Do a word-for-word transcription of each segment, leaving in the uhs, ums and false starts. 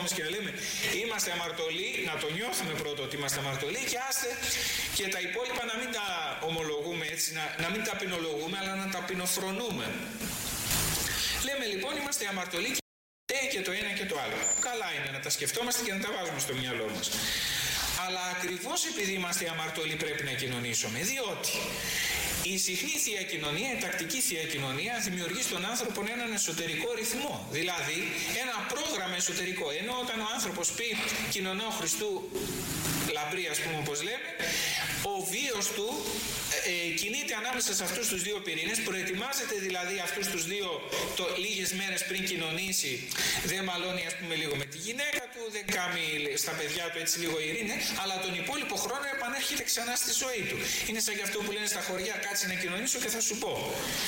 ερχόμαστε και να λέμε είμαστε αμαρτωλοί, να το νιώθουμε πρώτα ότι είμαστε αμαρτωλοί και άστε και τα υπόλοιπα να μην τα ομολογούμε έτσι, να, να μην ταπεινολογούμε, αλλά να ταπεινοφρονούμε. Λέμε λοιπόν είμαστε αμαρτωλοί και το ένα και το άλλο. Καλά είναι να τα σκεφτόμαστε και να τα βάζουμε στο μυαλό μας. Αλλά ακριβώς επειδή είμαστε αμαρτωλοί πρέπει να κοινωνήσουμε, διότι η συχνή θεία κοινωνία, η τακτική θεία κοινωνία δημιουργεί στον άνθρωπο έναν εσωτερικό ρυθμό, δηλαδή ένα πρόγραμμα εσωτερικό. Ενώ όταν ο άνθρωπος πει κοινωνώ Χριστού λαμπρή, ας πούμε, όπως λέμε, ο βίος του ε, κινείται ανάμεσα σε αυτούς τους δύο πυρήνες, προετοιμάζεται δηλαδή αυτούς τους δύο το, λίγες μέρες πριν κοινωνήσει, δεν μαλώνει ας πούμε λίγο με τη γυναίκα του, δεν κάνει στα παιδιά του έτσι λίγο ειρήνη, αλλά τον υπόλοιπο χρόνο επανέρχεται ξανά στη ζωή του. Είναι σαν και αυτό που λένε στα χωριά, κάτσε να κοινωνήσω και θα σου πω.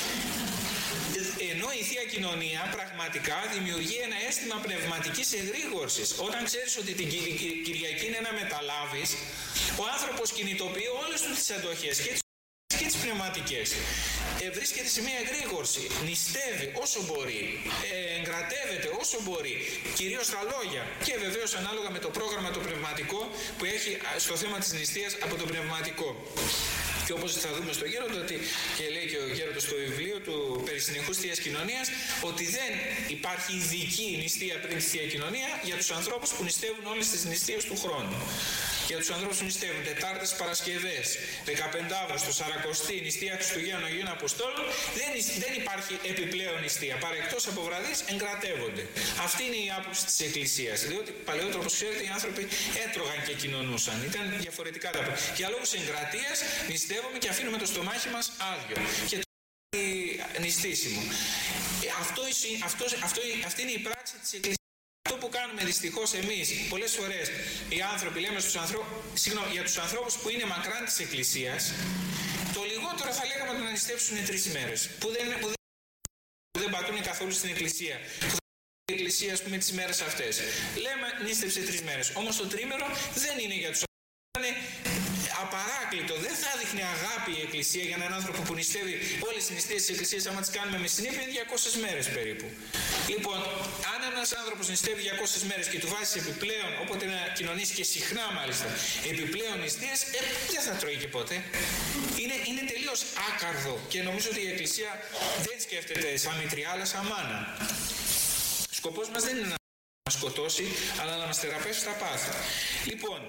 Ενώ η Θεία Κοινωνία πραγματικά δημιουργεί ένα αίσθημα πνευματικής εγρήγορσης. Όταν ξέρεις ότι την Κυριακή είναι να μεταλάβεις, ο άνθρωπος κινητοποιεί όλες του τις αντοχές και τις, και τις πνευματικές. Ε, βρίσκεται σε μια εγρήγορση, νηστεύει όσο μπορεί, ε, εγκρατεύεται όσο μπορεί, κυρίως στα λόγια και βεβαίως ανάλογα με το πρόγραμμα το πνευματικό που έχει στο θέμα της νηστείας από το πνευματικό. Και όπως θα δούμε στο Γέροντα, ότι, και λέει και ο Γέροντας στο βιβλίο του περί συνεχούς Θείας Κοινωνίας, ότι δεν υπάρχει ειδική νηστεία πριν τη Θεία Κοινωνία για τους ανθρώπους που νηστεύουν όλες τις νηστείες του χρόνου. Για τους ανθρώπους που νηστεύουν Τετάρτες, Παρασκευές, δεκαπέντε Αύγουστο, Σαρακοστή, νηστεία Χριστουγέννων, Αγίων Αποστόλων, δεν, δεν υπάρχει επιπλέον νηστεία. Παρά εκτός από βραδείς εγκρατεύονται. Αυτή είναι η άποψη της Εκκλησίας. Διότι παλαιότερα, όπως ξέρετε, οι άνθρωποι έτρωγαν και κοινωνούσαν. Ήταν διαφορετικά τα πράγματα. Για λόγους εγκρατείας νηστεύουμε και αφήνουμε το στομάχι μας άδειο. Και το νηστήσιμο. Αυτό, αυτό, αυτό, αυτή είναι η πράξη της Εκκλησίας. Αυτό που κάνουμε δυστυχώς εμείς πολλές φορές οι άνθρωποι, λέμε στους ανθρώπους, συγγνώμη, για τους ανθρώπους που είναι μακράν της Εκκλησίας, το λιγότερο θα λέγαμε να νηστεύσουν τρεις μέρες. Που δεν, που δεν, που δεν πατούν καθόλου στην Εκκλησία. Που η Εκκλησία, ας πούμε, τις μέρες αυτές. Λέμε νήστεψε τρεις μέρες. Όμως το τρίμερο δεν είναι για τους ανθρώπους. Απαράκλητο, δεν θα δείχνει αγάπη η Εκκλησία για έναν άνθρωπο που νηστεύει όλες τις νηστείες της Εκκλησίας. Άμα τις κάνουμε με συνήθεια, είναι διακόσιες μέρες περίπου. Λοιπόν, αν ένας άνθρωπος νηστεύει διακόσιες μέρες και του βάζει επιπλέον, όποτε να κοινωνήσει και συχνά μάλιστα, επιπλέον νηστείες, ε, δεν θα τρώει και ποτέ. Είναι, είναι τελείως άκαρδο και νομίζω ότι η Εκκλησία δεν σκέφτεται σαν μητριά, αλλά σαν μάνα. Σκοπός μας δεν είναι να μας σκοτώσει, αλλά να μας θεραπεύσει τα πάθη. Λοιπόν,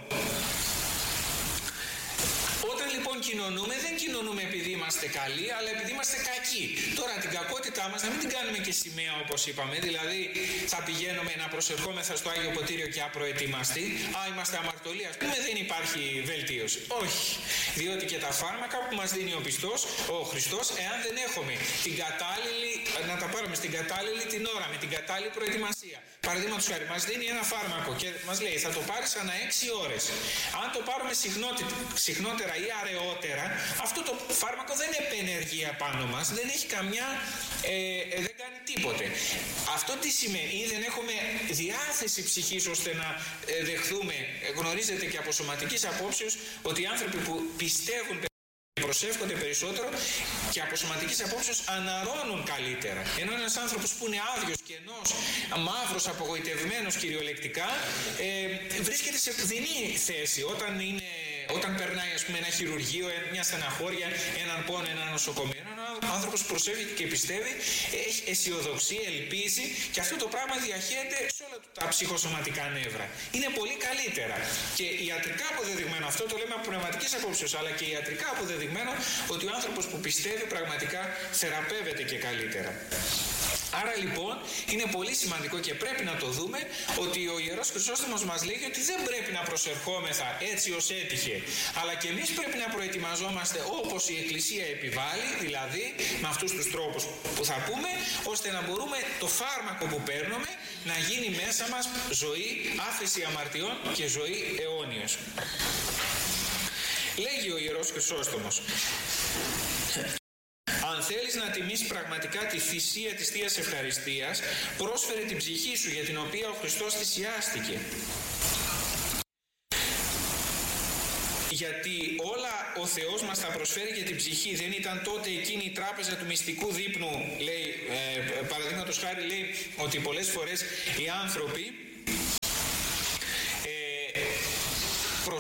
όταν λοιπόν κοινωνούμε, δεν κοινωνούμε επειδή είμαστε καλοί, αλλά επειδή είμαστε κακοί. Τώρα την κακότητά μας να μην την κάνουμε και σημαία όπως είπαμε, δηλαδή θα πηγαίνουμε να προσερχόμεθα στο Άγιο Ποτήριο και απροετοιμαστεί. Α, είμαστε αμαρτωλοί, ας πούμε, δεν υπάρχει βελτίωση. Όχι, διότι και τα φάρμακα που μας δίνει ο πιστός, ο Χριστός, εάν δεν έχουμε την κατάλληλη, να τα πάρουμε στην κατάλληλη την ώρα, με την κατάλληλη προετοιμασία. Παραδείγματος χάρη, μας δίνει ένα φάρμακο και μας λέει θα το πάρεις ανά έξι ώρες. Αν το πάρουμε συχνότερα ή αραιότερα, αυτό το φάρμακο δεν επενεργεί απάνω μας, δεν έχει καμιά, ε, δεν κάνει τίποτε. Αυτό τι σημαίνει? Ή δεν έχουμε διάθεση ψυχής ώστε να ε, δεχθούμε. Γνωρίζετε και από σωματικής απόψεως ότι οι άνθρωποι που πιστεύουν προσεύχονται περισσότερο και από σωματικής απόψεως αναρρώνουν καλύτερα. Ενώ ένας άνθρωπος που είναι άδειος, κενός, μαύρος, απογοητευμένος κυριολεκτικά, ε, βρίσκεται σε δεινή θέση όταν, είναι, όταν περνάει, ας πούμε, ένα χειρουργείο, μια στεναχώρια, έναν πόνο, ένα νοσοκομείο. Ο άνθρωπος προσεύχεται και πιστεύει, έχει αισιοδοξία, ελπίζει και αυτό το πράγμα διαχέεται σε όλα τα ψυχοσωματικά νεύρα. Είναι πολύ καλύτερα. Και ιατρικά αποδεδειγμένο, αυτό το λέμε από πνευματικής απόψεως, αλλά και ιατρικά αποδεδειγμένο ότι ο άνθρωπος που πιστεύει πραγματικά θεραπεύεται και καλύτερα. Άρα λοιπόν είναι πολύ σημαντικό και πρέπει να το δούμε ότι ο Ιερός Χρυσόστομος μας λέει ότι δεν πρέπει να προσερχόμεθα έτσι ως έτυχε, αλλά και εμείς πρέπει να προετοιμαζόμαστε όπως η Εκκλησία επιβάλλει, δηλαδή με αυτούς τους τρόπους που θα πούμε, ώστε να μπορούμε το φάρμακο που παίρνουμε να γίνει μέσα μας ζωή, άφεση αμαρτιών και ζωή αιώνιος. Λέγει ο Ιερός Χρυσόστομος, αν θέλεις να τιμήσεις πραγματικά τη θυσία της Θείας Ευχαριστίας, πρόσφερε την ψυχή σου για την οποία ο Χριστός θυσιάστηκε. Γιατί όλα ο Θεός μας θα προσφέρει για την ψυχή. Δεν ήταν τότε εκείνη η τράπεζα του μυστικού δείπνου, λέει, ε, παραδείγματος χάρη λέει ότι πολλές φορές οι άνθρωποι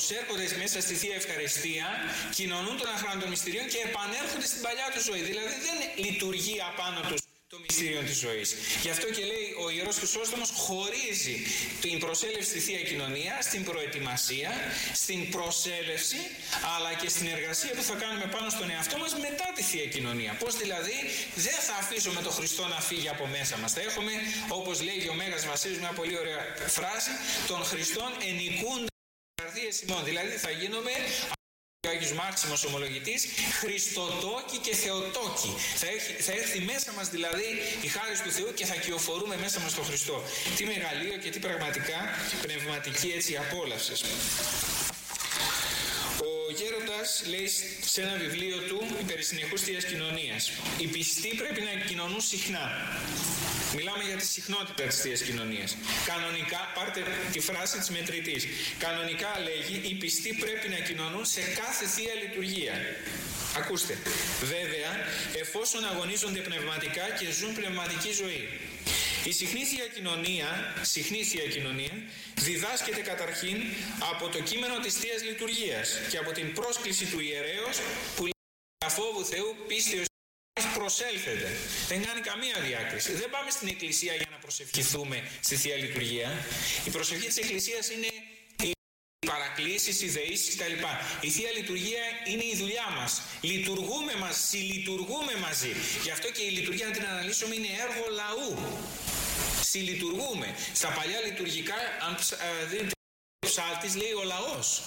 προσέρχονται μέσα στη Θεία Ευχαριστία, κοινωνούν τον αχράντο των μυστηρίων και επανέρχονται στην παλιά του ζωή. Δηλαδή δεν λειτουργεί απάνω τους το μυστήριο της ζωής. Γι' αυτό και λέει ο Ιερός Χρυσόστομος, χωρίζει την προσέλευση στη Θεία Κοινωνία στην προετοιμασία, στην προσέλευση, αλλά και στην εργασία που θα κάνουμε πάνω στον εαυτό μας μετά τη Θεία Κοινωνία. Πώς δηλαδή δεν θα αφήσουμε τον Χριστό να φύγει από μέσα μας. Θα έχουμε, όπως λέει ο Μέγας Βασίλης, μια πολύ ωραία φράση, τον Χριστόν ενοικούντα καρδίες ημών. Δηλαδή θα γίνουμε, ο Άγιος Μάξιμος ομολογητής, Χριστοτόκοι και Θεοτόκοι. Θα, έχει, θα έρθει μέσα μας δηλαδή η χάρις του Θεού και θα κυοφορούμε μέσα μας τον Χριστό. Τι μεγαλείο και τι πραγματικά πνευματική έτσι απόλαυσης. Ο Γέροντας λέει σε ένα βιβλίο του περί συνεχούς Θείας Κοινωνίας, οι πιστοί πρέπει να κοινωνούν συχνά. Μιλάμε για τη συχνότητα της Θείας Κοινωνίας. Κανονικά, πάρτε τη φράση της μετρητής. Κανονικά λέγει, οι πιστοί πρέπει να κοινωνούν σε κάθε Θεία Λειτουργία. Ακούστε. Βέβαια, εφόσον αγωνίζονται πνευματικά και ζουν πνευματική ζωή. Η συχνή Θεία Κοινωνία, συχνή Θεία Κοινωνία διδάσκεται καταρχήν από το κείμενο της Θείας Λειτουργίας και από την πρόσκληση του ιερέως που λέει «Αφόβου Θεού πίστεως προσέλθετε». Δεν κάνει καμία διάκριση. Δεν πάμε στην Εκκλησία για να προσευχηθούμε στη Θεία Λειτουργία. Η προσευχή της Εκκλησίας είναι οι παρακλήσεις, οι δεήσεις κτλ. Η Θεία Λειτουργία είναι η δουλειά μας. Λειτουργούμε μαζί, συλλειτουργούμε μαζί. Γι' αυτό και η λειτουργία, να την αναλύσουμε, είναι έργο λαού. Συλλειτουργούμε. Στα παλιά λειτουργικά, αν δείτε, ο ψάλτης λέει ο λαός.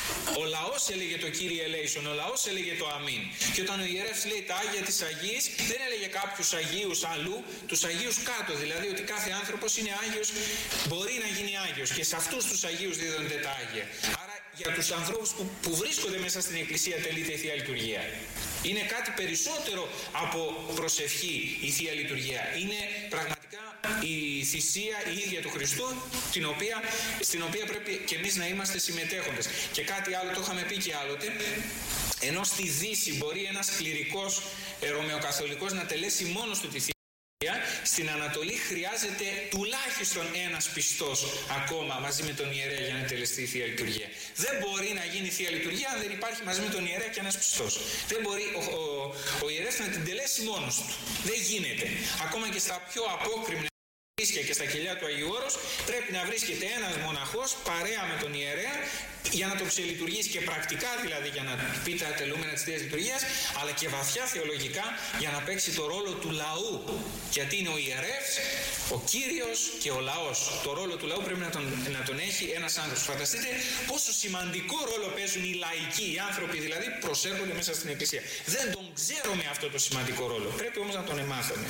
Ο λαός έλεγε το Κύριε Ελέησον, ο λαός έλεγε το Αμήν. Και όταν ο ιερεύς λέει τα Άγια της Αγίας, δεν έλεγε κάποιους Αγίους αλλού, τους Αγίους κάτω. Δηλαδή ότι κάθε άνθρωπος είναι Άγιος, μπορεί να γίνει Άγιος. Και σε αυτούς τους Αγίους δίδονται τα Άγια. Άρα για τους ανθρώπους που, που βρίσκονται μέσα στην Εκκλησία τελείται η Θεία Λειτουργία. Είναι κάτι περισσότερο από προσευχή η Θεία Λειτουργία. Είναι πραγματικά η θυσία η ίδια του Χριστού, την οποία, στην οποία πρέπει και εμείς να είμαστε συμμετέχοντες. Και κάτι άλλο, το είχαμε πει και άλλοτε, ενώ στη Δύση μπορεί ένας κληρικός ε, ρωμαιοκαθολικός να τελέσει μόνος του τη Θεία, στην Ανατολή χρειάζεται τουλάχιστον ένας πιστός ακόμα μαζί με τον ιερέα για να τελεστεί η Θεία Λειτουργία. Δεν μπορεί να γίνει Θεία Λειτουργία αν δεν υπάρχει μαζί με τον ιερέα και ένας πιστός. Δεν μπορεί ο, ο, ο ιερέας να την τελέσει μόνος του. Δεν γίνεται. Ακόμα και στα πιο απόκρημνα και στα κελιά του Αγίου Όρος πρέπει να βρίσκεται ένας μοναχός παρέα με τον ιερέα για να το ξελειτουργήσει και πρακτικά, δηλαδή για να πει τα τελούμενα της Θείας Λειτουργίας, αλλά και βαθιά θεολογικά για να παίξει το ρόλο του λαού. Γιατί είναι ο ιερεύς, ο Κύριος και ο λαός. Το ρόλο του λαού πρέπει να τον, να τον έχει ένας άνθρωπος. Φανταστείτε πόσο σημαντικό ρόλο παίζουν οι λαϊκοί, οι άνθρωποι δηλαδή που προσέρχονται μέσα στην Εκκλησία. Δεν τον ξέρουμε αυτό το σημαντικό ρόλο. Πρέπει όμως να τον εμάθουμε.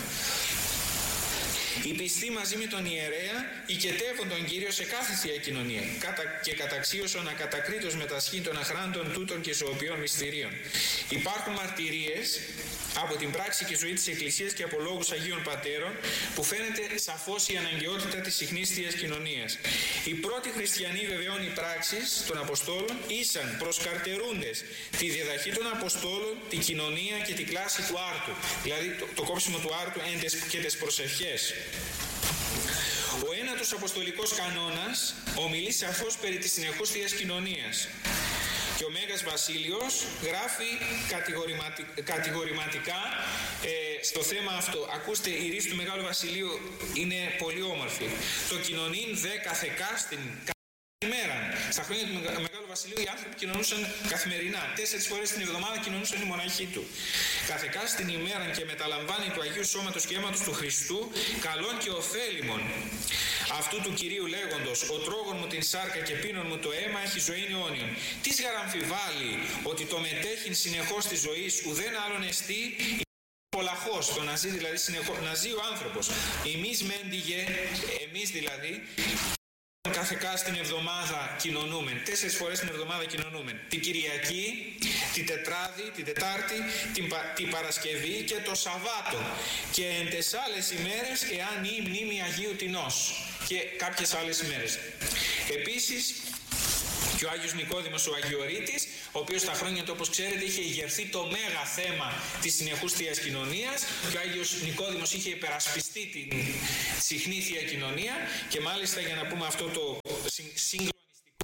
Οι πιστοί μαζί με τον ιερέα οικετεύουν τον Κύριο σε κάθε Θεία Κοινωνία και καταξίωσον ακατακρίτως μετασχήν των αχράντων τούτων και ζωοποιών μυστηρίων. Υπάρχουν μαρτυρίες από την πράξη και ζωή της Εκκλησίας και από λόγους Αγίων Πατέρων που φαίνεται σαφώς η αναγκαιότητα της συχνής Θείας Κοινωνίας. Οι πρώτοι χριστιανοί βεβαιών οι πράξεις των Αποστόλων ήσαν προσκαρτερούντες τη διδαχή των Αποστόλων, τη κοινωνία και τη κλάση του άρτου, δηλαδή το, το κόψιμο του άρτου και τις προσευχές. Ο ένατος αποστολικός κανόνας ομιλεί σαφώς περί της συνεχούς Θείας Κοινωνίας. Και ο Μέγας Βασίλειος γράφει κατηγορηματι... κατηγορηματικά ε, στο θέμα αυτό. Ακούστε, η ρίση του Μεγάλου Βασιλείου είναι πολύ όμορφη. Το κοινωνήν δε καθεκά στην ημέρα. Στα χρόνια του Μεγάλου Βασιλείου οι άνθρωποι κοινωνούσαν καθημερινά. Τέσσερις φορές την εβδομάδα κοινωνούσαν οι μοναχοί του. Καθεκά στην ημέρα και μεταλαμβάνει του Αγίου Σώματος και αίματος του Χριστού, καλών και ωφέλιμων. Αυτού του Κυρίου λέγοντος, ο τρώγων μου την σάρκα και πίνων μου το αίμα έχει ζωή αιώνιον. Τις γαραμφιβάλλει ότι το μετέχειν συνεχώς της ζωής ουδέν άλλον εστί πολλαχώς, το να ζει δηλαδή συνεχώς, να ζει ο άνθρωπος. Εμείς μέντιγε, εμείς δηλαδή, κάθε κάς την εβδομάδα κοινωνούμε, τέσσερις φορές την εβδομάδα κοινωνούμε. Την Κυριακή, την Τετράδη, την Τετάρτη, την, Πα, την Παρασκευή και το Σαββάτο. Και εν τες άλλες ημέρες, εάν η μνήμη Αγίου Τινός. Και κάποιες άλλες ημέρες. Επίσης, και ο Άγιος Νικόδημος ο Αγιορείτης, ο οποίος στα χρόνια του, όπως ξέρετε, είχε ηγερθεί το μέγα θέμα της συνεχούς Θείας Κοινωνίας, και ο Άγιος Νικόδημος είχε υπερασπιστεί την συχνή Θεία Κοινωνία, και μάλιστα για να πούμε αυτό το συγκλονιστικό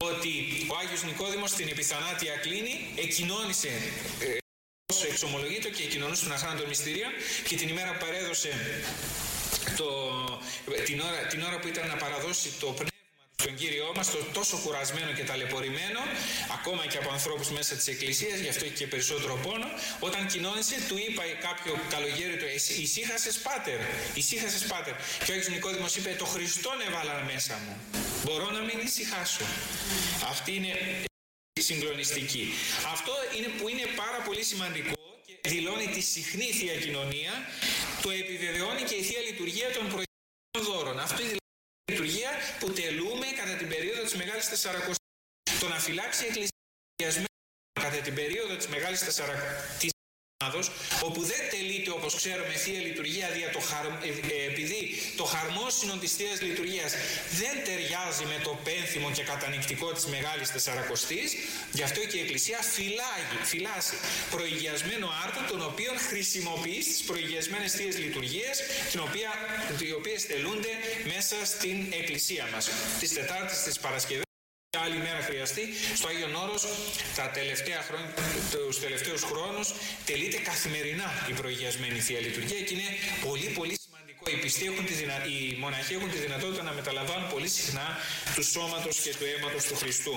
ότι ο Άγιος Νικόδημος στην επιθανάτια κλίνη εκοινώνησε, ε, όσο εξομολογείτο και εκοινωνούσε τον αχράντο μυστήριο, και την ημέρα που παρέδωσε το, την, ώρα, την ώρα που ήταν να παραδώσει το πνεύμα στον Κύριό μας, το τόσο κουρασμένο και ταλαιπωρημένο, ακόμα και από ανθρώπους μέσα της Εκκλησίας, γι' αυτό έχει και περισσότερο πόνο, όταν κοινώνησε, του είπα κάποιο καλογέρι του, ησύχασες πάτερ, ησύχασες πάτερ. Και ο Άγιος Νικόδημος είπε, το Χριστόν έβαλα μέσα μου, μπορώ να μην ησυχάσω. Αυτή είναι συγκλονιστική. Αυτό είναι που είναι πάρα πολύ σημαντικό και δηλώνει τη συχνή Θεία Κοινωνία, το επιβεβαιώνει και η Θεία Λειτουργία των προηγούμενων δώρων. Αυτή η λειτουργία που τελούμε κατά την περίοδο της Μεγάλης Τεσσαρακοστής. Το να φυλάξει η Εκκλησία κατά την περίοδο της Μεγάλης Τεσσαρακοστής, όπου δεν τελείται, όπως ξέρουμε, Θεία Λειτουργία δια το χαρ... επειδή το χαρμόσυνο της Θείας Λειτουργίας δεν ταιριάζει με το πένθυμο και κατανυκτικό της Μεγάλης Τεσσαρακοστής, γι' αυτό και η Εκκλησία φυλάγει, φυλάσσει προηγιασμένο άρτο, τον οποίο χρησιμοποιεί στις προηγιασμένες Θείες Λειτουργίες, οι οποίες τελούνται μέσα στην Εκκλησία μας. Τις Τετάρτες, τις Παρασκευές, άλλη μέρα χρειαστεί, στο Άγιον Όρος τα τελευταία χρόνια, τους τελευταίους χρόνους τελείται καθημερινά η προηγιασμένη Θεία Λειτουργία και είναι πολύ πολύ σημαντικό. Οι πιστοί έχουν τη δυνα... οι μοναχοί έχουν τη δυνατότητα να μεταλαμβάνουν πολύ συχνά του σώματος και του αίματος του Χριστού.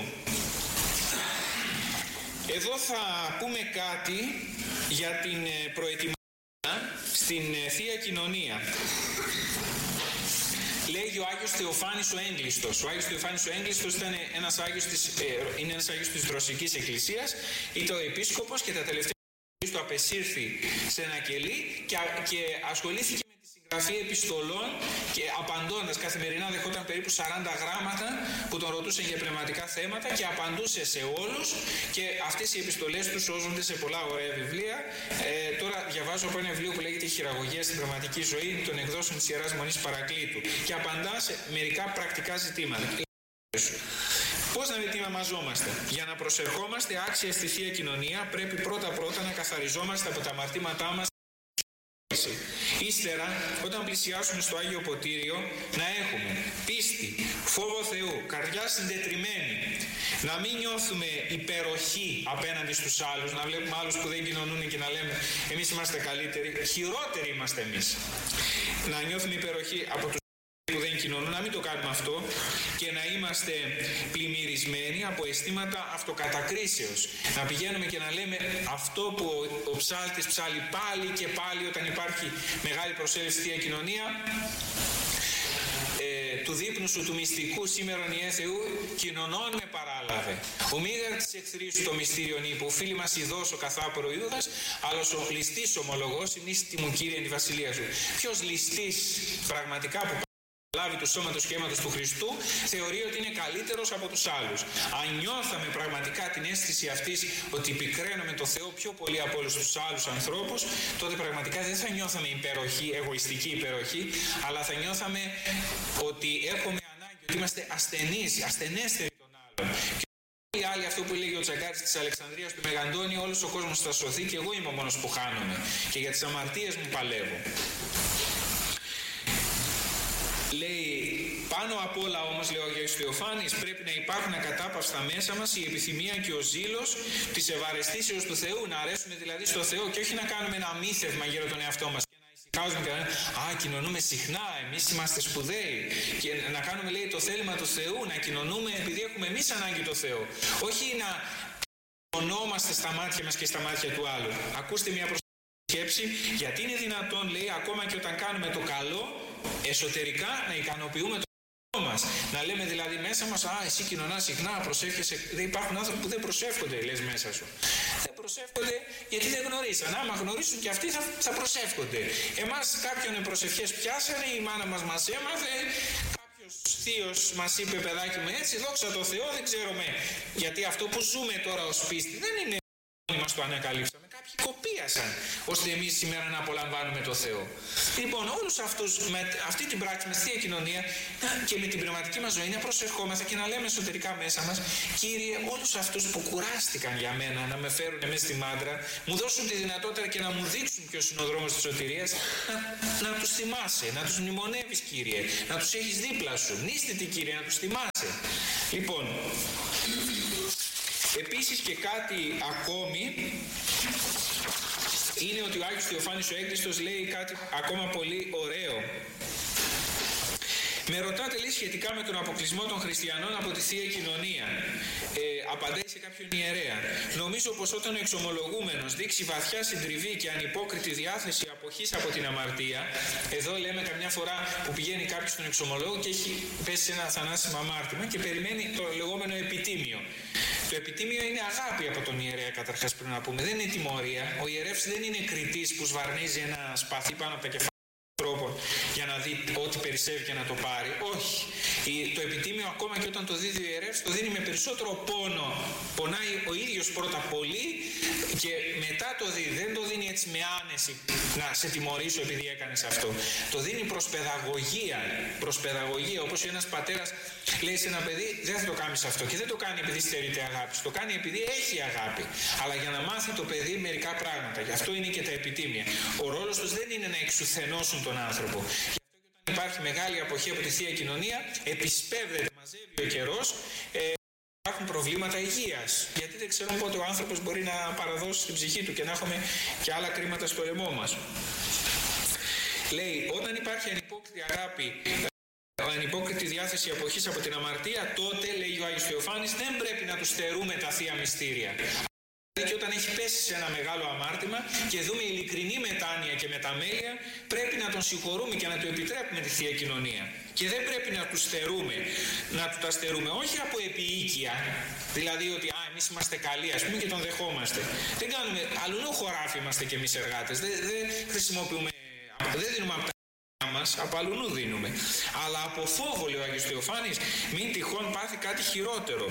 Εδώ θα πούμε κάτι για την προετοιμασία στην Θεία Κοινωνία. Λέγει ο Άγιος Θεοφάνης ο Έγκλειστος. Ο Άγιος Θεοφάνης ο Έγκλειστος ήταν ένας Άγιος της, ε, είναι ένας Άγιος της Δροσικής Εκκλησίας, ήταν ο επίσκοπος και τα τελευταία του απεσύρθη σε ένα κελί και, και ασχολήθηκε με τη συγγραφή επιστολών και απαντώντας καθημερινά δεχόταν περίπου σαράντα γράμματα που τον ρωτούσαν για πνευματικά θέματα και απαντούσε σε όλους, και αυτές οι επιστολές του σώζονται σε πολλά ωραία βιβλία. Ε, τώρα διαβάζω από ένα βιβλίο που λέγεται «Χειραγωγία στην πραγματική ζωή» των εκδόσεων της Ιεράς Μονής Παρακλήτου και απαντά σε μερικά πρακτικά ζητήματα. Πώς να ετοιμαζόμαστε? Για να προσερχόμαστε άξια στη Θεία Κοινωνία πρέπει πρώτα-πρώτα να καθαριζόμαστε από τα αμαρτήματά μας. Ύστερα, όταν πλησιάσουμε στο Άγιο Ποτήριο, να έχουμε πίστη, φόβο Θεού, καρδιά συντετριμένη, να μην νιώθουμε υπεροχή απέναντι στους άλλους, να βλέπουμε άλλους που δεν κοινωνούν και να λέμε εμείς είμαστε καλύτεροι, χειρότεροι είμαστε εμείς. Να νιώθουμε υπεροχή από τους που δεν κοινωνούν, να μην το κάνουμε αυτό, και να είμαστε πλημμυρισμένοι από αισθήματα αυτοκατακρίσεως. Να πηγαίνουμε και να λέμε αυτό που ο, ο ψάλτης ψάλει πάλι και πάλι όταν υπάρχει μεγάλη προσέλευση στη Θεία Κοινωνία. Ε, του δείπνου σου του μυστικού σήμερον Ιε Θεού κοινωνών με παράλαβε. Ο μίδερ της εχθρής σου το μυστήριον είπε, ο φίλοι μας ειδός ο καθάπορο Ιούδας, άλλος ο ληστής ομολογός, νύστη μου Κύριε τη βασιλεία σου. Ποιος ληστής πραγματικά που λάβει του σώματος και αίματος του Χριστού θεωρεί ότι είναι καλύτερος από τους άλλους. Αν νιώθαμε πραγματικά την αίσθηση αυτής ότι πικραίνουμε το Θεό πιο πολύ από όλους τους άλλους ανθρώπους, τότε πραγματικά δεν θα νιώθαμε υπεροχή, εγωιστική υπεροχή, αλλά θα νιώθαμε ότι έχουμε ανάγκη, ότι είμαστε ασθενείς, ασθενέστεροι των άλλων. Και οι άλλοι, αυτό που έλεγε ο Τσαγκάρης της Αλεξανδρίας του Μεγαντώνη, όλος ο κόσμος θα σωθεί και εγώ είμαι ο μόνος που χάνομαι και για τις αμαρτίες μου παλεύω. Λέει, πάνω απ' όλα όμως, λέει ο Αγίος Θεοφάνης, πρέπει να υπάρχουν ακατάπαυστα μέσα μας η επιθυμία και ο ζήλος της ευαρεστήσεως του Θεού, να αρέσουμε δηλαδή στο Θεό και όχι να κάνουμε ένα μύθευμα γύρω τον εαυτό μας και να ησυχάζουμε και να λέμε «Α, κοινωνούμε συχνά, εμείς είμαστε σπουδαίοι», και να κάνουμε, λέει, το θέλημα του Θεού, να κοινωνούμε επειδή έχουμε εμείς ανάγκη το Θεό, όχι να κοινωνόμαστε στα μάτια μας και στα μάτια του άλλου. Ακούστε μια σκέψη, γιατί είναι δυνατόν, λέει, ακόμα και όταν κάνουμε το καλό, εσωτερικά να ικανοποιούμε το εαυτό μας. Να λέμε δηλαδή μέσα μας, α, εσύ κοινωνάς συχνά, προσεύχεσαι. Δεν υπάρχουν άνθρωποι που δεν προσεύχονται, λες μέσα σου. Δεν προσεύχονται γιατί δεν γνωρίσαν. Άμα γνωρίσουν και αυτοί θα, θα προσεύχονται. Εμάς κάποιον προσευχές πιάσανε, η μάνα μας μας έμαθε, κάποιος θείος μας είπε, παιδάκι μου, έτσι, δόξα τω Θεώ, δεν ξέρουμε. Γιατί αυτό που ζούμε τώρα ως πίστη δεν είναι όλοι μας το ανακαλύψαμε. Κάποιοι κοπίασαν ώστε εμείς σήμερα να απολαμβάνουμε το Θεό. Λοιπόν, όλους αυτούς, με αυτή την πράξη, με τη Θεία Κοινωνία και με την πνευματική μας ζωή, να προσευχόμεθα και να λέμε εσωτερικά μέσα μας, Κύριε, όλους αυτούς που κουράστηκαν για μένα να με φέρουν μέσα στη μάντρα, μου δώσουν τη δυνατότητα και να μου δείξουν ποιος είναι ο δρόμος της σωτηρίας, να, να τους θυμάσαι, να τους μνημονεύεις, Κύριε, να τους έχεις δίπλα σου. Νίστητη, Κύριε, να τους θυμάσαι. Λοιπόν, επίσης και κάτι ακόμη είναι ότι ο Άγιος Θεοφάνης ο Έγκριστος λέει κάτι ακόμα πολύ ωραίο. Με ρωτάτε, λέει, σχετικά με τον αποκλεισμό των χριστιανών από τη Θεία Κοινωνία. Ε, απαντάει σε κάποιον ιερέα. Νομίζω πως όταν ο εξομολογούμενος δείξει βαθιά συντριβή και ανυπόκριτη διάθεση αποχής από την αμαρτία, εδώ λέμε καμιά φορά που πηγαίνει κάποιος στον εξομολόγο και έχει πέσει σε ένα θανάσιμο αμάρτημα και περιμένει το λεγόμενο επιτίμιο. Το επιτίμιο είναι αγάπη από τον ιερέα, καταρχάς πρέπει να πούμε. Δεν είναι τιμωρία. Ο ιερεύς δεν είναι κριτής που σβαρνίζει ένα σπαθί πάνω από τα κεφάλια τρόπο για να δει ό,τι περισσεύει και να το πάρει. Όχι. Το επιτίμιο, ακόμα και όταν το δίδει ο ιερεύς, το δίνει με περισσότερο πόνο. Πονάει ο ίδιος πρώτα πολύ και μετά το δίνει. Δεν το δίνει έτσι με άνεση, να σε τιμωρήσω επειδή έκανες αυτό. Το δίνει προς παιδαγωγία. Προς παιδαγωγία. Όπως ένας πατέρας λέει σε ένα παιδί, δεν θα το κάνεις αυτό. Και δεν το κάνει επειδή στερείται αγάπη. Το κάνει επειδή έχει αγάπη. Αλλά για να μάθει το παιδί μερικά πράγματα. Γι' αυτό είναι και τα επιτίμια. Ο ρόλος τους δεν είναι να εξουθενώσουν τον άνθρωπο. Γι' αυτό και όταν υπάρχει μεγάλη αποχή από τη Θεία Κοινωνία, επισπεύδεται, μαζεύει ο καιρός, ε, υπάρχουν προβλήματα υγείας. Γιατί δεν ξέρουμε πότε ο άνθρωπος μπορεί να παραδώσει την ψυχή του και να έχουμε και άλλα κρίματα στο λαιμό μας. Λέει, όταν υπάρχει ανυπόκριτη αγάπη, ανυπόκριτη διάθεση αποχής από την αμαρτία, τότε, λέει ο Άγιος Θεοφάνης, δεν πρέπει να του στερούμε τα Θεία Μυστήρια. Και όταν έχει πέσει σε ένα μεγάλο αμάρτημα και δούμε ειλικρινή μετάνοια και μεταμέλεια, πρέπει να τον συγχωρούμε και να του επιτρέπουμε τη Θεία Κοινωνία. Και δεν πρέπει να του στερούμε, να του τα στερούμε όχι από επιοίκεια, δηλαδή ότι α, εμείς είμαστε καλοί, ας πούμε, και τον δεχόμαστε. Δεν κάνουμε, αλλού χωράφι είμαστε κι εμείς εργάτες, δεν, δεν χρησιμοποιούμε, δεν δίνουμε από τα μας, από αλλού δίνουμε. Αλλά από φόβο, λέει ο Άγιος Θεοφάνης, μην τυχόν πάθει κάτι χειρότερο.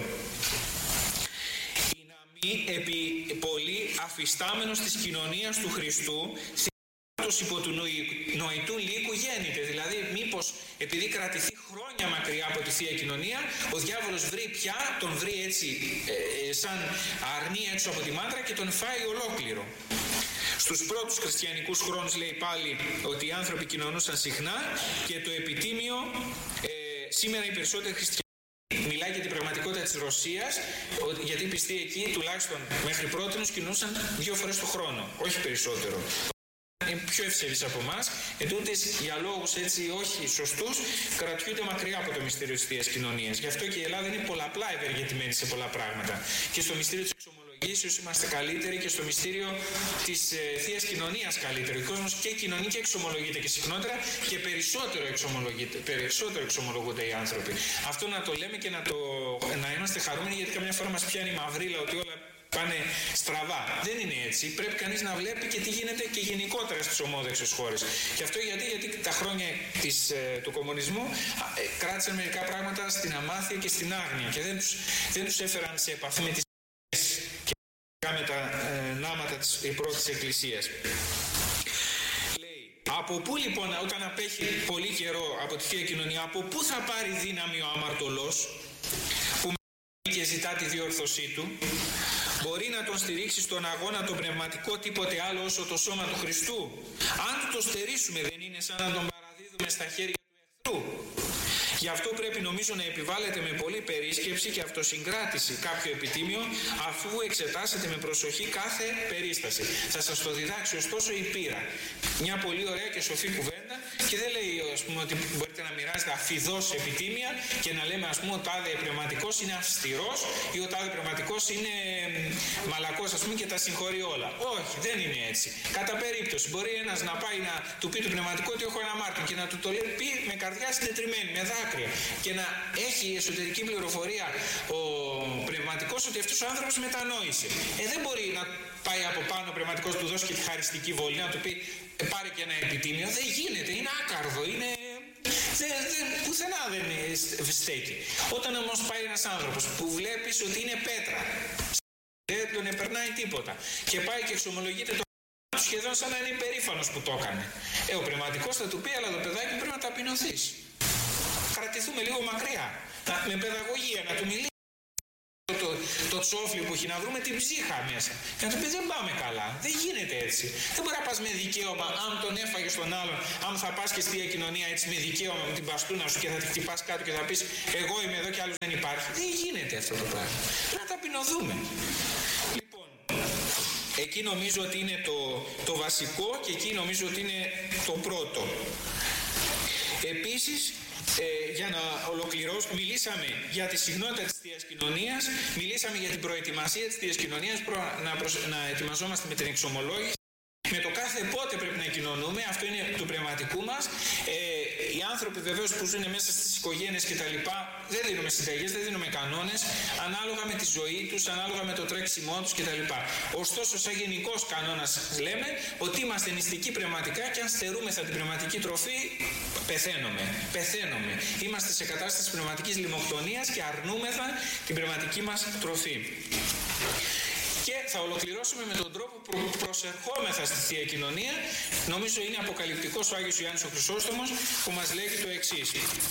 Επί πολύ αφιστάμενος της κοινωνίας του Χριστού, στην υπό του νοητού λύκου γέννηται. Δηλαδή, μήπως επειδή κρατηθεί χρόνια μακριά από τη Θεία Κοινωνία, ο διάβολος βρει πια, τον βρει έτσι ε, σαν αρνί έξω από τη μάντρα και τον φάει ολόκληρο. Στους πρώτους χριστιανικούς χρόνους, λέει πάλι, ότι οι άνθρωποι κοινωνούσαν συχνά και το επιτίμιο, ε, σήμερα οι περισσότεροι χριστιανοί, μιλάει για την πραγματικότητα της Ρωσίας, γιατί οι πιστοί εκεί τουλάχιστον μέχρι πρότινος κινούσαν δύο φορές το χρόνο, όχι περισσότερο. Είναι πιο ευσεβείς από εμάς, ετούτες για λόγους έτσι όχι σωστούς κρατιούνται μακριά από το μυστήριο της Θείας Κοινωνίας. Γι' αυτό και η Ελλάδα είναι πολλαπλά ευεργετημένη σε πολλά πράγματα. Και στο μυστήριο της εξομολογήσεως είμαστε καλύτεροι και στο μυστήριο της ε, Θείας Κοινωνίας καλύτεροι. Ο κόσμος και κοινωνεί και εξομολογείται και συχνότερα και περισσότερο, εξομολογείται, περισσότερο εξομολογούνται οι άνθρωποι. Αυτό να το λέμε και να, το, να είμαστε χαρούμενοι, γιατί καμιά φορά μας πιάνει η μαυρίλα ότι όλα πάνε στραβά. Δεν είναι έτσι. Πρέπει κανείς να βλέπει και τι γίνεται και γενικότερα στις ομόδεξες χώρες. Και αυτό γιατί, γιατί τα χρόνια της, ε, του κομμουνισμού ε, κράτησαν μερικά πράγματα στην αμάθεια και στην άγνοια και δεν τους, δεν τους έφεραν σε επαφή με τις και με τα ε, νάματα της πρώτης Εκκλησίας. Λέει, από πού λοιπόν, όταν απέχει πολύ καιρό από τη Θεία Κοινωνία, από πού θα πάρει δύναμη ο αμαρτωλός που και ζητά τη διόρθωσή του? Μπορεί να τον στηρίξει στον αγώνα τον πνευματικό τίποτε άλλο όσο το σώμα του Χριστού? Αν του το στερήσουμε, δεν είναι σαν να τον παραδίδουμε στα χέρια του εχθρού? Γι' αυτό πρέπει νομίζω να επιβάλλετε με πολλή περίσκεψη και αυτοσυγκράτηση κάποιο επιτίμιο, αφού εξετάσετε με προσοχή κάθε περίσταση. Θα σας το διδάξει ωστόσο η πείρα. Μια πολύ ωραία και σοφή κουβέντα, και δεν λέει, ας πούμε, ότι μπορείτε να μοιράζετε αφιδώς επιτίμια και να λέμε, ας πούμε, ο τάδε πνευματικός είναι αυστηρός ή ο τάδε πνευματικός είναι μαλακός, ας πούμε, και τα συγχωρεί όλα. Όχι, δεν είναι έτσι. Κατά περίπτωση, μπορεί ένας να πάει να του πει του πνευματικού ότι έχω ένα αμάρτημα και να του το λέει πει με καρδιά συντετριμένη, με δάκρυα, και να έχει εσωτερική πληροφορία ο πνευματικός ότι αυτός ο άνθρωπος μετανόησε. Ε, δεν μπορεί να πάει από πάνω ο πνευματικός του δώσει και τη χαριστική βολή, να του πει ε, πάρε και ένα επιτίμιο. Δεν γίνεται, είναι άκαρδο, είναι... Δεν, δεν, πουθενά δεν στέκει. Όταν όμως πάει ένας άνθρωπος που βλέπεις ότι είναι πέτρα, δεν τον επερνάει τίποτα και πάει και εξομολογείται το σχεδόν σαν να είναι υπερήφανος που το έκανε. Ε, ο πνευματικός θα του πει, αλλά το παιδάκι πρέπει να ταπεινωθείς. Κρατηθούμε λίγο μακριά, να, με παιδαγωγία, να του μιλήσει το, το τσόφλι που έχει, να βρούμε την ψύχα μέσα και να του πει δεν πάμε καλά, δεν γίνεται έτσι. Δεν μπορεί να πας με δικαίωμα, αν τον έφαγε στον άλλον, αν θα πας και στη Θεία Κοινωνία έτσι με δικαίωμα με την μπαστούνα σου και θα τη χτυπάς κάτω και θα πεις εγώ είμαι εδώ και άλλος δεν υπάρχει. υπάρχει. Δεν γίνεται αυτό το πράγμα. Πρέπει να ταπεινωθούμε. Λοιπόν, εκεί νομίζω ότι είναι το, το βασικό και εκεί νομίζω ότι είναι το πρώτο. Επίσης, Ε, για να ολοκληρώσω, μιλήσαμε για τη συχνότητα της Θείας Κοινωνίας, μιλήσαμε για την προετοιμασία της Θείας Κοινωνίας, προ, να, προσ, να ετοιμαζόμαστε με την εξομολόγηση. Με το κάθε πότε πρέπει να κοινωνούμε, αυτό είναι του πνευματικού μας. Ε, οι άνθρωποι βεβαίως που ζουν μέσα στις οικογένειες και τα λοιπά, δεν δίνουμε συνταγές, δεν δίνουμε κανόνες, ανάλογα με τη ζωή τους, ανάλογα με το τρέξιμό τους και τα λοιπά. Ωστόσο, σαν γενικός κανόνας λέμε ότι είμαστε νηστικοί πνευματικά και αν στερούμεθα την πνευματική τροφή, πεθαίνουμε. Πεθαίνουμε. Είμαστε σε κατάσταση πνευματικής λιμοκτονίας και αρνούμεθα την πνευματική μας τροφή. Και θα ολοκληρώσουμε με τον τρόπο που προσερχόμεθα στη Θεία Κοινωνία. Νομίζω είναι αποκαλυπτικός ο Άγιος Ιωάννης ο Χρυσόστομος που μας λέγει το εξής.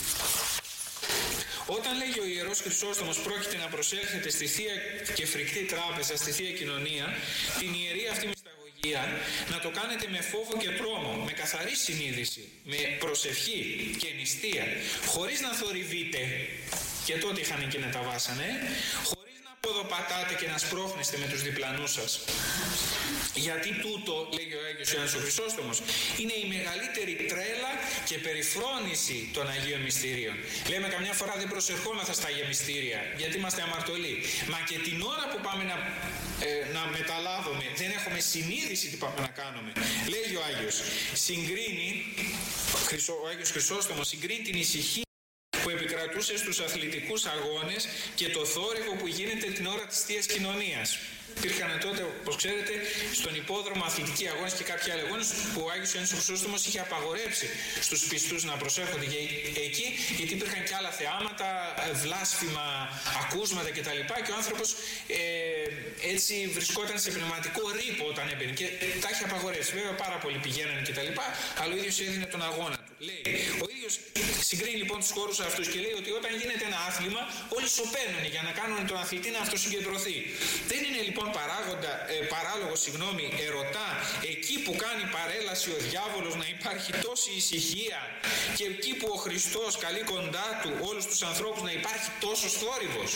Όταν λέγει ο Ιερός Χρυσόστομος πρόκειται να προσέλθετε στη Θεία και Φρικτή Τράπεζα, στη Θεία Κοινωνία, την ιερή αυτή μυσταγωγία να το κάνετε με φόβο και τρόμο, με καθαρή συνείδηση, με προσευχή και νηστεία, χωρίς να θορυβείτε, και τότε είχαν και να τα βάσανε, ποδοπατάτε και να σπρώχνεστε με τους διπλανούς σας. Γιατί τούτο, λέγει ο Άγιος Ιωάννης ο Χρυσόστομος, είναι η μεγαλύτερη τρέλα και περιφρόνηση των Αγίων Μυστηρίων. Λέμε καμιά φορά δεν προσερχόμεθα στα Αγία Μυστήρια, γιατί είμαστε αμαρτωλοί. Μα και την ώρα που πάμε να, ε, να μεταλάβουμε, δεν έχουμε συνείδηση τι πάμε να κάνουμε. Λέγει ο Άγιος, συγκρίνει, ο Άγιος Χρυσόστομος συγκρίνει την ησυχία που επικρατούσε στους αθλητικούς αγώνες και το θόρυβο που γίνεται την ώρα της Θείας Κοινωνίας. Υπήρχαν τότε, όπως ξέρετε, στον υπόδρομο αθλητικοί αγώνες και κάποιοι άλλοι αγώνες που ο Άγιος Ιωάννης ο Χρυσόστομος είχε απαγορέψει στους πιστούς να προσέρχονται εκεί, γιατί υπήρχαν και άλλα θεάματα, βλάσφημα ακούσματα κτλ. Και ο άνθρωπος ε, έτσι βρισκόταν σε πνευματικό ρήπο όταν έμπαινε και τα είχε απαγορέψει. Βέβαια πάρα πολλοί πηγαίνανε κτλ. Αλλά ο ίδιος έδινε τον αγώνα του. Λέει, ο ίδιος συγκρίνει λοιπόν τους χώρους αυτούς και λέει ότι όταν γίνεται ένα άθλημα, όλοι σωπαίνουν για να κάνουν τον αθλητή να αυτοσυγκεντρωθεί. Δεν είναι λοιπόν παράγοντα, ε, παράλογο, συγγνώμη, ερωτά, εκεί που κάνει παρέλαση ο διάβολος να υπάρχει τόση ησυχία και εκεί που ο Χριστός καλεί κοντά του όλους τους ανθρώπους να υπάρχει τόσος θόρυβος.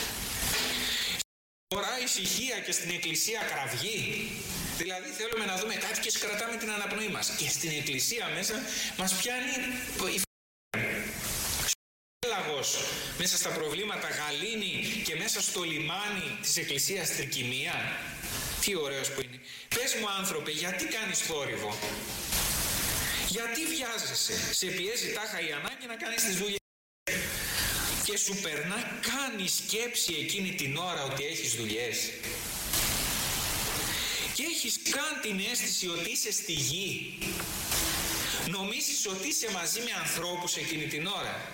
Φορά ησυχία και στην Εκκλησία κραυγή. Δηλαδή θέλουμε να δούμε κάτι και σκρατάμε την αναπνοή μας. Και στην Εκκλησία μέσα μας πιάνει η έλαγος, μέσα στα προβλήματα γαλήνη και μέσα στο λιμάνι της Εκκλησίας τρικυμία. Τι ωραίος που είναι. Πες μου άνθρωπε, γιατί κάνεις θόρυβο? Γιατί βιάζεσαι? Σε πιέζει τάχα η ανάγκη να κάνεις τις δουλειές και σου περνά κάνει σκέψη εκείνη την ώρα ότι έχεις δουλειές και έχεις καν την αίσθηση ότι είσαι στη γη? Νομίζεις ότι είσαι μαζί με ανθρώπους εκείνη την ώρα?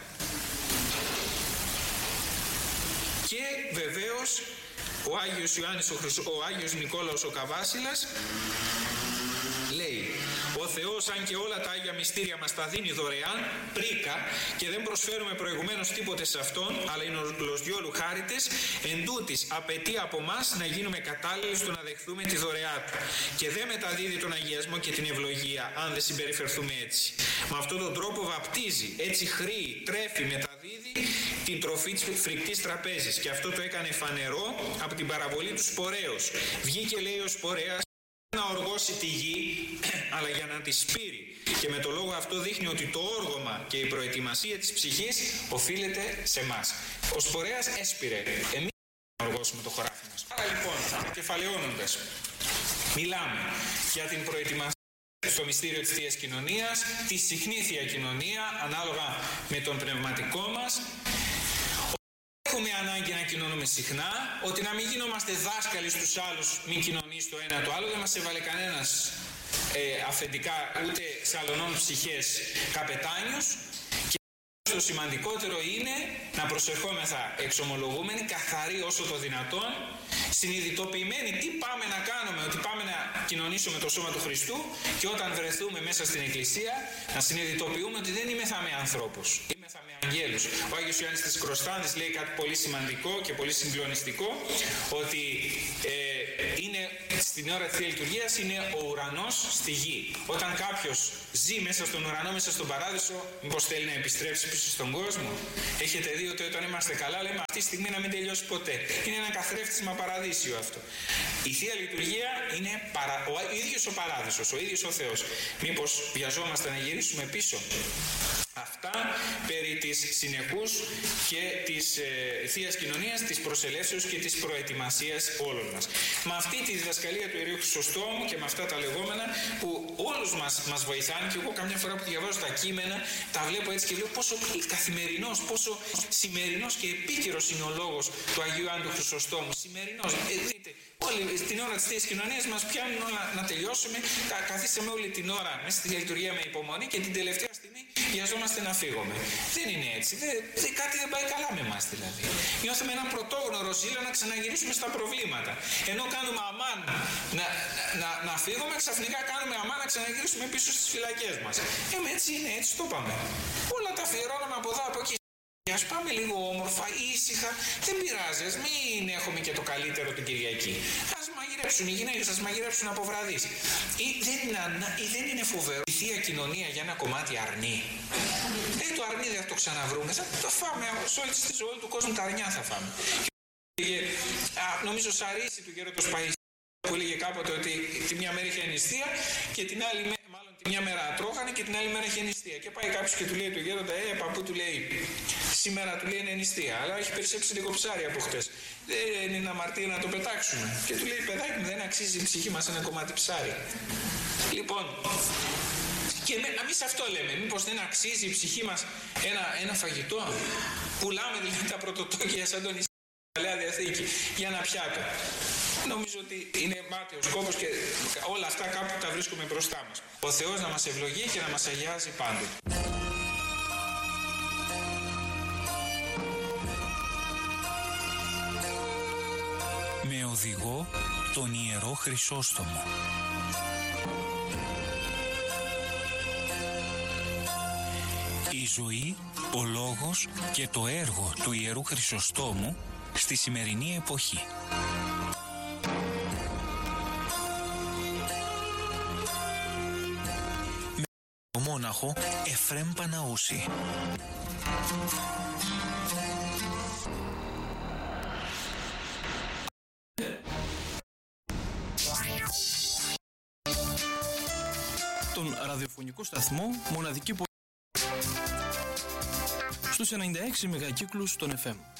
Και βεβαίως ο Άγιος Ιωάννης, ο, Χρυσο, ο Άγιος Νικόλαος ο Καβάσιλας λέει, ο Θεός αν και όλα τα Άγια Μυστήρια μας τα δίνει δωρεάν, πρίκα, και δεν προσφέρουμε προηγουμένως τίποτε σε Αυτόν, αλλά είναι ως διόλου χάριτες, εν τούτης απαιτεί από μας να γίνουμε κατάλληλοι στο να δεχθούμε τη δωρεά Του και δεν μεταδίδει τον αγιασμό και την ευλογία αν δεν συμπεριφερθούμε έτσι. Με αυτόν τον τρόπο βαπτίζει, έτσι χρήει, τρέφει, μεταδίδει την τροφή της φρικτής τραπέζης και αυτό το έκανε φανερό από την παραβολή του σπορέως. Βγήκε λέει ο σπορέας να οργώσει τη γη, αλλά για να τη σπείρει. Και με το λόγο αυτό δείχνει ότι το όργωμα και η προετοιμασία της ψυχής οφείλεται σε εμάς. Ο σπορέας έσπειρε. Εμείς να οργώσουμε το χωράφι μας. Άρα λοιπόν, κεφαλαιώνοντας, μιλάμε για την προετοιμασία στο μυστήριο της Θείας Κοινωνίας, τη συχνή Θεία Κοινωνία, ανάλογα με τον πνευματικό μας. Έχουμε ανάγκη να κοινωνούμε συχνά, ότι να μην γινόμαστε δάσκαλοι στους άλλους, μην κοινωνείς το ένα το άλλο, δεν μας έβαλε κανένας ε, αφεντικά ούτε σαλωνών ψυχές καπετάνιους. Και το σημαντικότερο είναι να προσερχόμεθα εξομολογούμενοι, καθαροί όσο το δυνατόν, συνειδητοποιημένοι τι πάμε να κάνουμε, ότι πάμε να κοινωνήσουμε το σώμα του Χριστού, και όταν βρεθούμε μέσα στην Εκκλησία να συνειδητοποιούμε ότι δεν είμεθα με ανθρώπους, είμεθα με αγγέλους. Ο Άγιος Ιωάννης της Κροστάνης λέει κάτι πολύ σημαντικό και πολύ συγκλονιστικό, ότι ε, είναι, στην ώρα της Θείας Λειτουργίας είναι ο ουρανός στη γη. Όταν κάποιος ζει μέσα στον ουρανό, μέσα στον παράδεισο, μήπως θέλει να επιστρέψει πίσω στον κόσμο? Έχετε δει ότι όταν είμαστε καλά λέμε αυτή τη στιγμή να μην τελειώσει ποτέ. Είναι ένα καθρέφτισμα παραδείσιο αυτό. Η Θεία Λειτουργία είναι παρα... ο ίδιος ο παράδεισος, ο ίδιος ο Θεός. Μήπως βιαζόμαστε να γυρίσουμε πίσω? Αυτά περί της συνεχούς και της ε, Θείας Κοινωνίας, της προσελεύσεως και της προετοιμασίας όλων μας. Με αυτή τη διδασκαλία του Ιερού Χρυσοστόμου και με αυτά τα λεγόμενα που όλους μας, μας βοηθάνε, και εγώ καμιά φορά που διαβάζω τα κείμενα τα βλέπω έτσι και λέω πόσο καθημερινός, πόσο σημερινός και επίκαιρος είναι ο λόγος του Αγίου Άντου Χρυσοστόμου. Σημερινός, ε, δείτε, όλοι την ώρα της Θείας Κοινωνίας μας πιάνουν όλα να τελειώσουμε, κα, καθίσαμε όλη την ώρα μέσα στη λειτουργία με υπομονή και την τελευταία στιγμή βιαζόμαστε να φύγουμε. Δεν είναι έτσι. Δεν, δεν, κάτι δεν πάει καλά με εμάς δηλαδή. Νιώθουμε έναν πρωτόγνωρο ζήλο να ξαναγυρίσουμε στα προβλήματα. Ενώ κάνουμε αμάν να, να, να, να φύγουμε, ξαφνικά κάνουμε αμάν να ξαναγυρίσουμε πίσω στις φυλακές μας. Ε, έτσι είναι, έτσι το πάμε. Όλα τα αφιερώνουμε από εδώ, από εκεί. Ας πάμε λίγο όμορφα, ήσυχα, δεν πειράζει, ας μην έχουμε και το καλύτερο την Κυριακή. Ας μαγειρέψουν οι γυναίκες, ας μαγειρέψουν από βραδείς. Ή δεν είναι, ή δεν είναι φοβερό η Θεία Κοινωνία για ένα κομμάτι αρνί? Ε, το αρνί δεν θα το ξαναβρούμε, θα το φάμε, σε όλη τη ζωή του κόσμου τα αρνιά θα φάμε. Και, α, νομίζω Σαρίση του Γέροντος Παϊσίου που έλεγε κάποτε ότι τη μια μέρα είχε νηστεία και την άλλη μέρα, μάλλον τη μια μέρα τρώγανε και την άλλη μέρα είχε νηστεία. Και πάει κάποιος και του λέει του Γέροντα, ε, παππού, του λέει, σήμερα του λέει είναι νηστεία, αλλά έχει περισσέψει λίγο ψάρι από χτες. Δεν είναι αμαρτία να το πετάξουμε. Και του λέει, παιδάκι μου, δεν αξίζει η ψυχή μας ένα κομμάτι ψάρι? Λοιπόν, και εμείς αυτό λέμε, μήπως δεν αξίζει η ψυχή μας ένα, ένα φαγητό? Πουλάμε δηλαδή τα πρωτοτόκια σαν τον Ισραήλ, Παλαιά Διαθήκη, για ένα πιάτο. Νομίζω ότι είναι μάταιος κόπος και όλα αυτά κάπου τα βρίσκουμε μπροστά μας. Ο Θεός να μας ευλογεί και να μας αγιάζει πάντοτε. Με οδηγό τον Ιερό Χρυσόστομο. Η ζωή, ο λόγος και το έργο του Ιερού Χρυσοστόμου στη σημερινή εποχή. Με το μόναχο Εφρέμ Παναούση. Τον ραδιοφωνικό σταθμό Μοναδική Πολιτική στους ενενήντα έξι μεγακύκλους των εφ εμ.